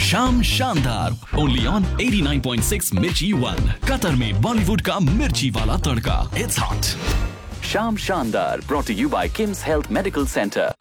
शाम शानदार only on 89.6 मिर्ची 1, कतर में बॉलीवुड का मिर्ची वाला तड़का। It's hot. शाम शानदार brought to you bye KIMS health medical centre.